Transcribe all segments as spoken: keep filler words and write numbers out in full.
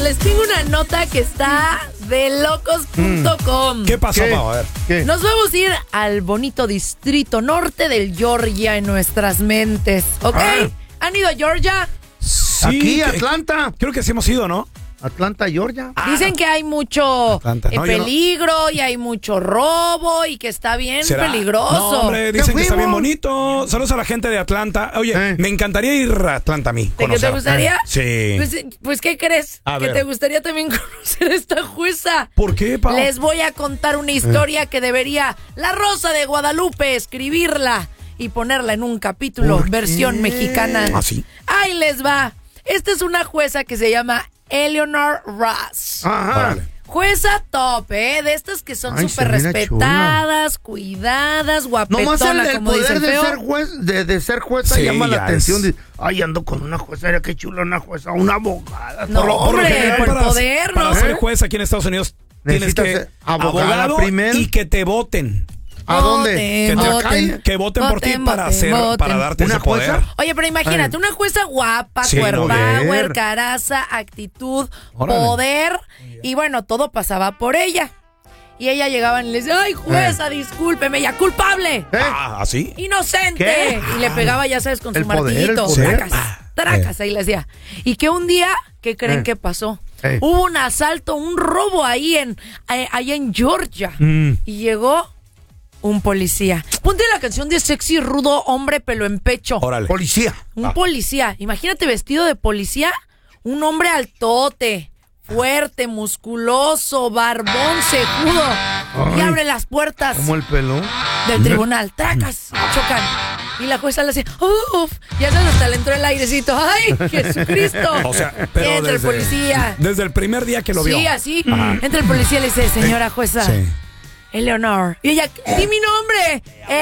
les tengo una nota que está de locos punto com. Mm. ¿Qué pasó, ¿Qué? Pau? A ver. ¿Qué? Nos vamos a ir al bonito distrito norte del Georgia en nuestras mentes, ¿ok? Ah. ¿Han ido a Georgia? Sí, Aquí, que- Atlanta. Creo que sí hemos ido, ¿no? Atlanta, Georgia. Dicen que hay mucho Atlanta. eh, No, yo no. peligro y hay mucho robo y que está bien ¿Será? peligroso. No, hombre, ¿Qué dicen que está bien fuimos? bonito. Saludos a la gente de Atlanta. Oye, Eh. me encantaría ir a Atlanta a mí. ¿De qué te conocer. gustaría? Sí. Pues, eh, pues, ¿qué crees? A que ver. te gustaría también conocer a esta jueza. ¿Por qué, Pau? Les voy a contar una historia que debería La Rosa de Guadalupe escribirla y ponerla en un capítulo, ¿Por versión qué? mexicana. ¿Ah, sí? Ahí les va. Esta es una jueza que se llama Eleanor Ross. Ajá. Órale. Jueza top, ¿eh? De estas que son Ay, súper se mira respetadas, cuidadas, Nomás guapetona, el, el como dice poder el de feo. ser juez, de, de ser jueza Sí, llama la ya atención. es. De, ay, ando con una jueza, mira qué chula una jueza, una abogada. No, Por lo- por lo hombre, general, por para, poder, para ¿no? ser juez aquí en Estados Unidos tienes Necesitas que ser abogada primero. y que te voten. ¿A dónde? Que, Voten, te- voten, que voten por ti voten, para voten, hacer, voten. para darte ¿Una ese poder. jueza? Oye, pero imagínate, Ay. una jueza guapa, Sí, cuerpower, poder. caraza, actitud, Órale. poder, y bueno, todo pasaba por ella. Y ella llegaba y le decía, ay, jueza, discúlpeme, ya culpable, ¿Eh? Ah, ¿así? inocente. ¿Qué? Y le pegaba, ya sabes, con El su poder, el martillito, poder. tracas, tracas, ahí le decía. Y que un día, ¿qué creen Eh. que pasó? Eh. Hubo un asalto, un robo ahí en, eh, ahí en Georgia. Mm. Y llegó un policía. Ponte la canción de Sexy Rudo Hombre Pelo en Pecho. Órale. Policía. Un Ah. policía. Imagínate vestido de policía. Un hombre altote, fuerte, musculoso, barbón, cejudo. Y Ay. abre las puertas Como el pelón. del tribunal. Tracas, chocan. Y la jueza le hace, uff, ya sabes, hasta le entró el airecito. ¡Ay, Jesucristo! O sea, pero Entra el desde, policía. desde el primer día que lo vio. Sí, así. Ajá. Entra el policía y le dice, señora jueza. Sí. Eleonor. Y ella, di mi nombre.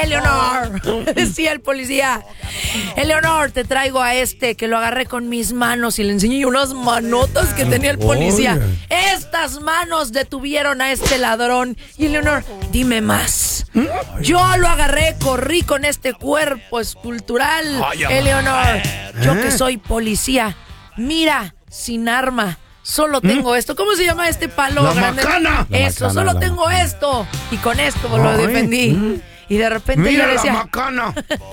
Eleonor. Decía el policía. Eleonor, te traigo a este que lo agarré con mis manos y le enseñé unas manotas que tenía el policía. Oye. Estas manos detuvieron a este ladrón. Y Eleonor, dime más. Yo lo agarré, corrí con este cuerpo escultural. Ay, amor. Eleonor, yo ¿Eh? que soy policía. Mira, sin arma. Solo tengo esto. ¿Cómo se llama este palo La grande? macana. La Eso, macana, solo la tengo macana. esto. Y con esto lo Ay, defendí. mm. Y de repente Mira ella la decía, macana.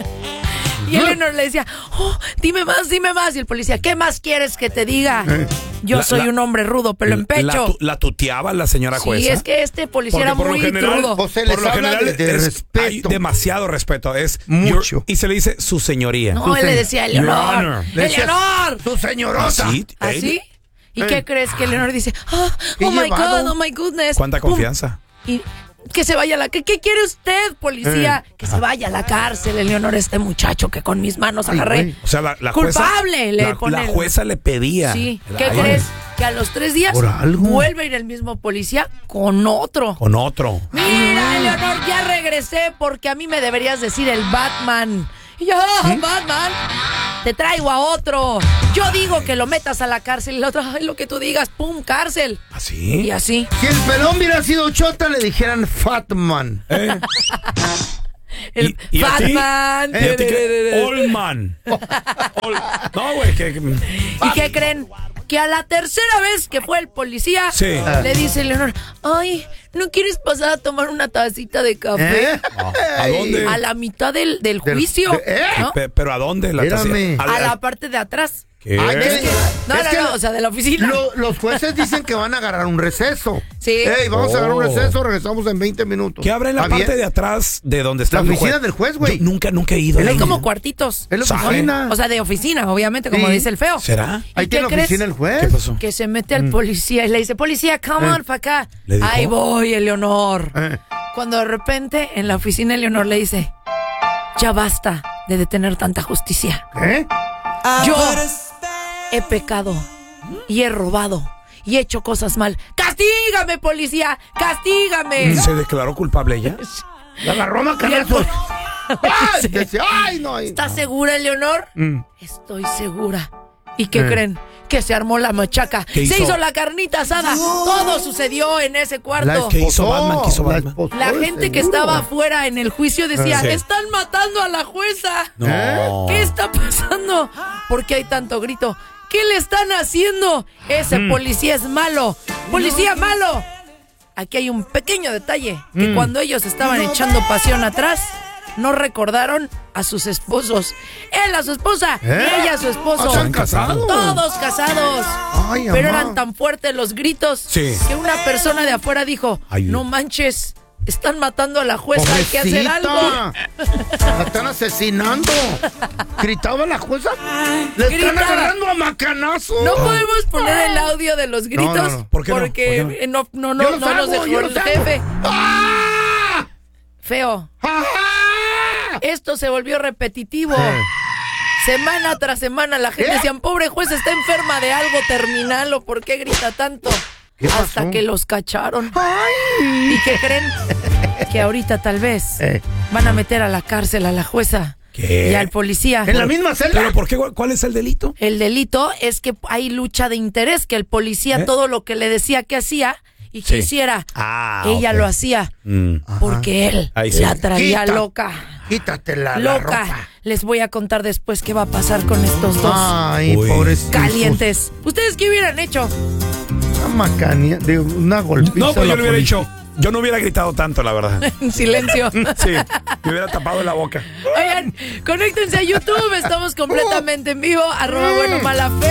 y Eleanor le decía, oh, dime más, dime más. Y el policía, ¿qué más quieres que te diga? Yo La- soy la- un hombre rudo, pelo en La, pecho. tu- la tuteaba la señora Sí, jueza. es que este policía Porque era por lo muy general- rudo. Pues se Por les lo habla general de, de es- respeto. hay demasiado respeto. Es Mucho. your- y se le dice su señoría. No, él le decía, Eleanor, Honor. Le decía, Eleanor. Tu señorota. ¿Así? ¿Así? ¿Y Eh. qué crees que Eleanor dice? Oh, Qué oh my llevado. God, oh my goodness. ¿Cuánta Pum. confianza? Y que se vaya a la... ¿Qué, qué quiere usted, policía? Eh. Que se vaya a la cárcel, Eleonor, este muchacho que con mis manos Ay, agarré. güey. O sea, la, la jueza. Culpable, le la, pone la el- jueza le pedía. Sí. ¿Qué Ay, crees? Que a los tres días Por algo. vuelve a ir el mismo policía con otro. Con otro. Mira, Eleonor, ya regresé porque a mí me deberías decir el Batman. Y yo, "Ah, Batman, te traigo a otro. Yo digo que lo metas a la cárcel y el otro, ay, lo que tú digas, pum, cárcel. ¿Así? Y así. Si el pelón hubiera sido chota, le dijeran Fatman. ¿Eh? El ¿Y- y a ti? Batman. ¿Y a ti qué? Old man. Old- No, güey, que... que- ¿Y qué creen? Que a la tercera vez que fue el policía, Sí. le dice Leonor, ay, ¿no quieres pasar a tomar una tacita de café? ¿Eh? ¿A dónde? A la mitad del, del Del- juicio, ¿Eh? ¿no? Pe- ¿Pero a dónde? La Espérame. taza- A la parte de atrás. ¿Qué? Ay, Es que- no, Es no, que no, o sea, de la oficina. Lo- los jueces dicen que van a agarrar un receso. Sí. Ey, vamos a agarrar un Oh. receso, regresamos en veinte minutos. ¿Qué abre en la ¿Está parte bien? de atrás de donde está La el oficina juez? del juez, güey. Yo nunca, nunca he ido. Hay ahí. como cuartitos. Es la ¿Sabe? oficina. O sea, de oficina, obviamente, como Sí. dice el feo. ¿Será? Ahí ¿Y tiene la qué crees? oficina el juez. ¿Qué pasó? Que se mete al policía y le dice, policía, come on, pa' acá. ¿Le dijo? Ahí voy, Eleonor. Eh. Cuando de repente en la oficina Eleonor le dice, ya basta de detener tanta justicia. ¿Eh? Yo he pecado y he robado y he hecho cosas mal. ¡Castígame, policía! ¡Castígame! ¿Se declaró culpable ella? La agarró a Y el macanazos. pol- ¡Ay! Sí. Decía, ¡ay, no! ay, ¿Estás no. segura, Eleonor? Mm. Estoy segura. ¿Y qué Eh. creen? Que se armó la machaca. ¿Qué Se hizo? hizo la carnita asada. Todo sucedió en ese La cuarto. ¿Qué hizo Batman? ¿Qué hizo la Batman? esposó, La gente que seguro. estaba afuera en el juicio decía, Sí. están matando a la jueza. No. ¿Eh? ¿Qué está pasando? ¿Por qué hay tanto grito? ¿Qué le están haciendo? Ese mm. policía es malo. ¡Policía malo! Aquí hay un pequeño detalle. Que mm. cuando ellos estaban echando pasión atrás, no recordaron a sus esposos. Él a su esposa, ¿Eh? ella a su esposo. ¿Están casados? Todos casados. Ay, Pero amá. eran tan fuertes los gritos sí. que una persona de afuera dijo, Ay, no manches, están matando a la jueza, Pobrecita. hay que hacer algo. La están asesinando. ¿Gritaba la jueza? Le Gritaba. están agarrando a macanazo. No podemos poner el audio de los gritos no, no, no. ¿Por qué no? porque ¿Por qué no, no, no, Yo no los nos hago, dejó yo el los hago. jefe. ¡Ah! Feo. ¡Ah! Esto se volvió repetitivo. Eh. Semana tras semana la gente ¿Eh? decía, pobre juez, está enferma de algo terminal o por qué grita tanto. Hasta pasó? que los cacharon. ¡Ay! ¿Y qué creen? Que ahorita tal vez Eh. van a meter a la cárcel a la jueza ¿Qué? y al policía. ¿En la misma celda? ¿Pero por qué? ¿Cuál es el delito? El delito es que hay lucha de interés, que el policía ¿Eh? todo lo que le decía que hacía y que Sí. hiciera, Ah, ella ok. lo hacía Mm. porque él Ahí sí. la traía Quita- loca. Quítate la, la Loca. ropa. Les voy a contar después qué va a pasar con estos dos Ay, Uy. pobrecito. calientes. ¿Ustedes qué hubieran hecho? Una macanía, de una golpiza. No, a pues la yo le hubiera policía. dicho, yo no hubiera gritado tanto, la verdad. En silencio. Sí, me hubiera tapado la boca. Oigan, conéctense a YouTube. Estamos completamente en vivo. Arroba bueno mala fe.